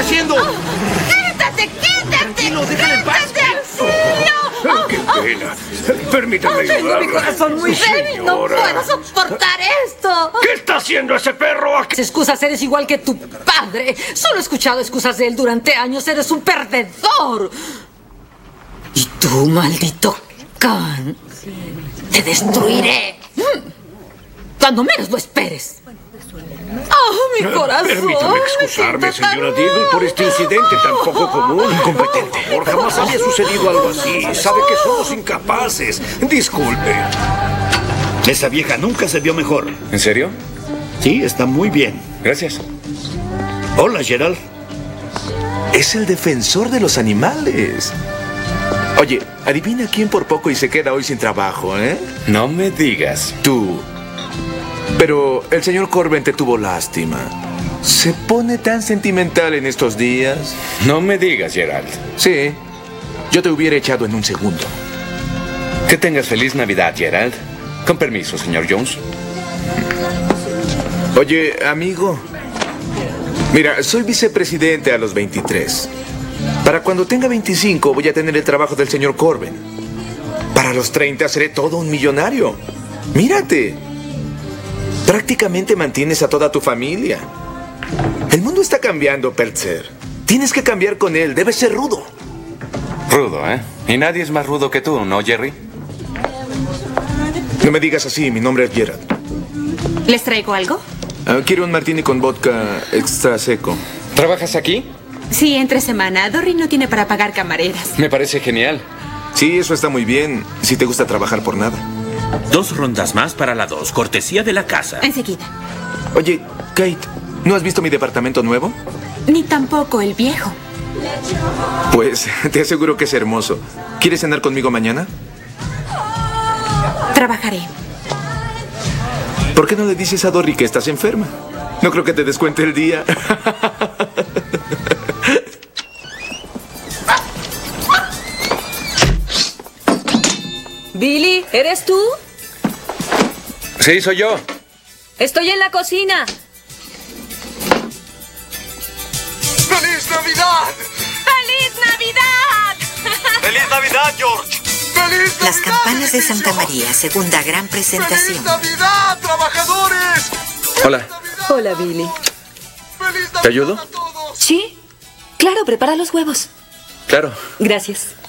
haciendo? ¡Quítate! Tranquilo, déjala en paz. ¡Auxilio! ¡Qué pena! Permítame Tengo ayudarla. mi corazón muy débil. No puedo soportar esto. ¿Qué está haciendo ese perro aquí? Excusas, eres igual que tu padre. Solo he escuchado excusas de él durante años. Eres un perdedor. Y tú, maldito can, te destruiré. Cuando menos lo esperes. ¡Oh, mi corazón! Permítame excusarme, señora Diddle, por este incidente tan poco común. Incompetente. Por jamás había sucedido algo así. Sabe que somos incapaces. Disculpe. Esa vieja nunca se vio mejor. ¿En serio? Sí, está muy bien. Gracias. Hola, Gerald. Es el defensor de los animales. Oye, adivina quién por poco y se queda hoy sin trabajo, ¿eh? No me digas. Tú. Pero el señor Corben te tuvo lástima. ¿Se pone tan sentimental en estos días? No me digas, Gerald. Sí. Yo te hubiera echado en un segundo. Que tengas feliz Navidad, Gerald. Con permiso, señor Jones. Oye, amigo. Mira, soy vicepresidente a los 23. Para cuando tenga 25 voy a tener el trabajo del señor Corben. Para los 30 seré todo un millonario. Mírate. Prácticamente mantienes a toda tu familia. El mundo está cambiando, Peltzer. Tienes que cambiar con él. Debes ser rudo. Rudo, ¿eh? Y nadie es más rudo que tú, ¿no, Jerry? No me digas así. Mi nombre es Gerald. ¿Les traigo algo? Quiero un martini con vodka extra seco. ¿Trabajas aquí? Sí, entre semana. Dory no tiene para pagar camareras. Me parece genial. Sí, eso está muy bien. Si te gusta trabajar por nada. 2 rondas más para la 2, cortesía de la casa. Enseguida. Oye, Kate, ¿no has visto mi departamento nuevo? Ni tampoco el viejo. Pues te aseguro que es hermoso. ¿Quieres cenar conmigo mañana? Trabajaré. ¿Por qué no le dices a Dory que estás enferma? No creo que te descuente el día. Billy, ¿eres tú? Sí, soy yo. Estoy en la cocina. ¡Feliz Navidad! ¡Feliz Navidad! ¡Feliz Navidad, George! ¡Feliz Navidad! Las campanas de Santa María, segunda gran presentación. ¡Feliz Navidad, trabajadores! Hola. Hola, Billy. ¡Feliz Navidad! ¿Te ayudo? a todos! Sí, claro, prepara los huevos. Claro. Gracias.